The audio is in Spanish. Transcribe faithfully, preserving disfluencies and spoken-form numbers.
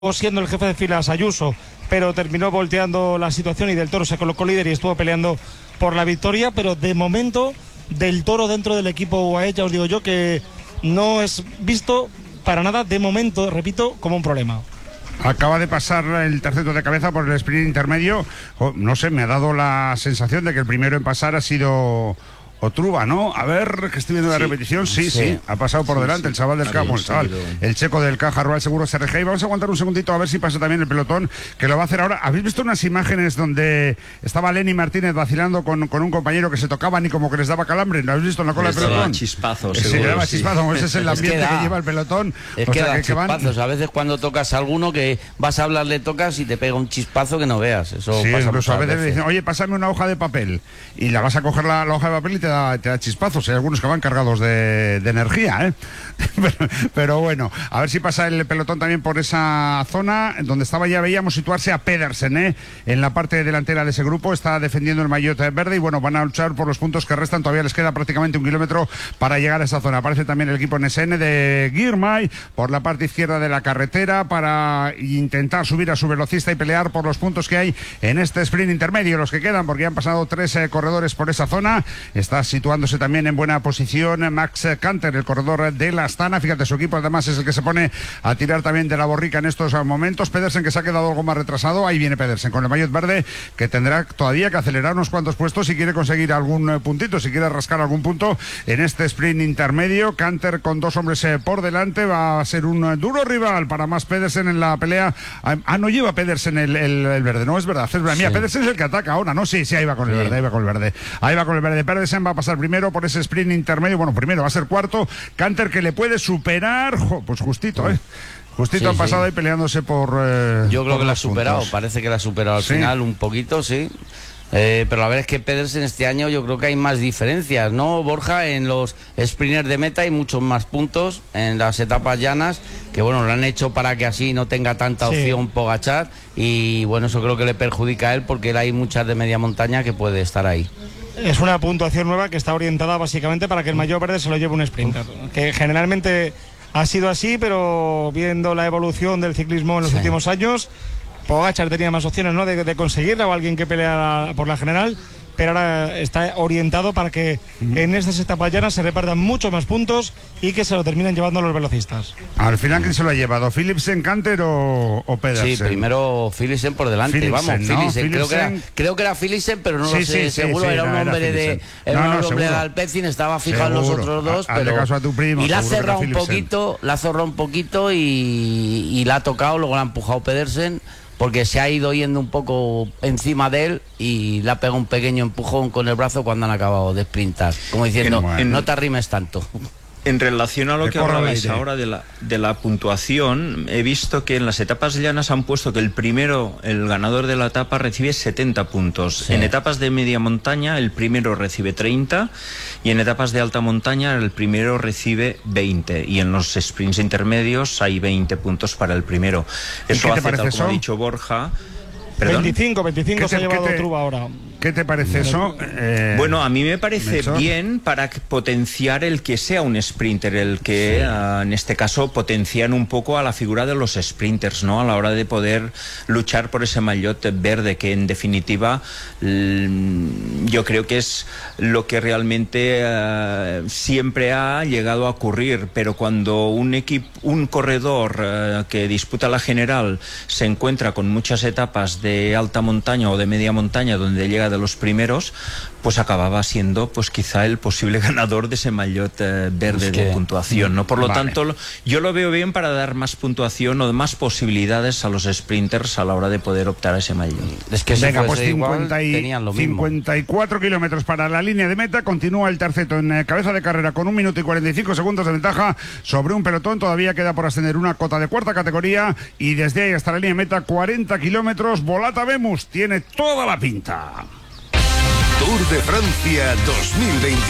siendo el jefe de filas Ayuso, pero terminó volteando la situación y Del Toro se colocó líder y estuvo peleando por la victoria. Pero de momento Del Toro dentro del equipo U A E, ya os digo yo que no es visto para nada de momento, repito, como un problema. Acaba de pasar el tercero de cabeza por el sprint intermedio. Oh, no sé, me ha dado la sensación de que el primero en pasar ha sido Otruba, ¿no? A ver, que estoy viendo la sí, repetición. Sí, sí, sí, ha pasado por sí, delante sí. el chaval del Caja, el chaval, el checo del Caja Rural Seguros R G. Y vamos a aguantar un segundito a ver si pasa también el pelotón, que lo va a hacer ahora. ¿Habéis visto unas imágenes donde estaba Lenny Martínez vacilando con, con un compañero que se tocaban y como que les daba calambre? ¿Lo habéis visto en la cola del pelotón? Chispazos, sí, seguro, le daba sí. chispazos, ese es el ambiente es que, que lleva el pelotón. Es o que sea, da que, que chispazos, van... a veces cuando tocas a alguno que vas a hablarle, tocas y te pega un chispazo que no veas. Eso sí, pasa incluso a veces, veces le dicen, oye, pásame una hoja de papel, y la vas a coger la, la hoja de papel y te da, te da chispazos. Hay algunos que van cargados de, de energía, ¿eh? pero, pero bueno, a ver si pasa el pelotón también por esa zona donde estaba, ya veíamos situarse a Pedersen, ¿eh? En la parte delantera de ese grupo, está defendiendo el maillot verde y bueno, van a luchar por los puntos que restan. Todavía les queda prácticamente un kilómetro para llegar a esa zona. Aparece también el equipo N S N de Girmay por la parte izquierda de la carretera para intentar subir a su velocista y pelear por los puntos que hay en este sprint intermedio, los que quedan, porque han pasado tres eh, corredores por esa zona. Está situándose también en buena posición Max Canter, el corredor de la Astana. Fíjate, su equipo además es el que se pone a tirar también de la borrica en estos momentos. Pedersen, que se ha quedado algo más retrasado. Ahí viene Pedersen con el maillot verde, que tendrá todavía que acelerar unos cuantos puestos si quiere conseguir algún puntito, si quiere rascar algún punto en este sprint intermedio. Canter con dos hombres eh, por delante va a ser un duro rival para más Pedersen en la pelea. Ah, no lleva Pedersen el, el, el verde, no es verdad. Es verdad. Mira, sí. Pedersen es el que ataca ahora, ¿no? Sí, sí, ahí va con el sí. verde, ahí va con el verde. Ahí va con el verde. Pedersen va a pasar primero por ese sprint intermedio. Bueno, primero va a ser cuarto. Canter, que le puede superar, jo, pues justito, ¿eh? Justito sí, han pasado sí. ahí peleándose por eh, yo creo por que la ha superado, puntos. Parece que la ha superado al ¿Sí? final un poquito, sí. Eh, pero la verdad es que Pedersen este año yo creo que hay más diferencias, ¿no, Borja? En los sprinters de meta hay muchos más puntos, en las etapas llanas, que bueno, lo han hecho para que así no tenga tanta opción sí. Pogačar, y bueno, eso creo que le perjudica a él, porque él hay muchas de media montaña que puede estar ahí. Es una puntuación nueva que está orientada básicamente para que el maillot verde se lo lleve un sprinter, que generalmente ha sido así, pero viendo la evolución del ciclismo en los sí. últimos años, Pogačar tenía más opciones, ¿no?, de, de conseguirla, o alguien que pelea por la general, pero ahora está orientado para que uh-huh. en estas etapas llanas se repartan muchos más puntos y que se lo terminen llevando los velocistas. Al final, ¿quién se lo ha llevado? ¿Philipsen, Canter o, o Pedersen? Sí, primero Philipsen por delante. Philipsen, vamos, ¿no? Philipsen, Philipsen. Creo, que era, creo que era Philipsen, pero no sí, lo sé, sí, seguro sí, era, un era, era de, era no, un no, hombre de Alpecin, estaba fijado en los otros dos, a, pero caso a tu primo, y la ha cerrado un poquito, la ha cerrado un poquito y, y la ha tocado, luego la ha empujado Pedersen, porque se ha ido yendo un poco encima de él y le ha pegado un pequeño empujón con el brazo cuando han acabado de sprintar, como diciendo, en, no te arrimes tanto. En relación a lo que hablabais ahora de la, de la puntuación, he visto que en las etapas llanas han puesto que el primero, el ganador de la etapa, recibe setenta puntos. Sí. En etapas de media montaña, el primero recibe treinta, y en etapas de alta montaña, el primero recibe veinte. Y en los sprints intermedios hay veinte puntos para el primero. Eso hace, tal como ha dicho Borja... ¿Perdón? veinticinco, veinticinco se ha llevado Truba ahora. ¿Qué te parece eso? Eh, bueno, a mí me parece Nelson. bien para potenciar el que sea un sprinter, el que sí. uh, en este caso potencian un poco a la figura de los sprinters, ¿no? A la hora de poder luchar por ese maillot verde, que en definitiva yo creo que es lo que realmente uh, siempre ha llegado a ocurrir, pero cuando un equipo, un corredor uh, que disputa la general se encuentra con muchas etapas de alta montaña o de media montaña donde llega de los primeros, pues acababa siendo pues quizá el posible ganador de ese maillot eh, verde es que... de puntuación, ¿no? Por lo vale. tanto, yo lo veo bien para dar más puntuación o más posibilidades a los sprinters a la hora de poder optar a ese maillot. Es que venga, pues cincuenta y, cincuenta y cuatro kilómetros para la línea de meta. Continúa el terceto en eh, cabeza de carrera con un minuto y cuarenta y cinco segundos de ventaja sobre un pelotón. Todavía queda por ascender una cota de cuarta categoría y desde ahí hasta la línea de meta cuarenta kilómetros. Volata Vemus tiene toda la pinta. Tour de Francia dos mil veintiuno.